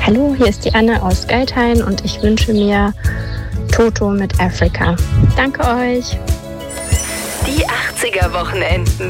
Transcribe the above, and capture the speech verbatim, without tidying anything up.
Hallo, hier ist die Anne aus Geithain und ich wünsche mir Toto mit Africa. Danke euch. Die achtziger Wochenenden.